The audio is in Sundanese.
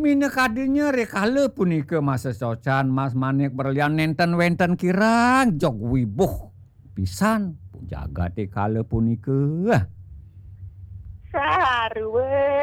mina kadinya rekala punika masa socan Mas Manik berlian nenten wenten kirang jog wibuh pisan jaga te kala punika. Saru we.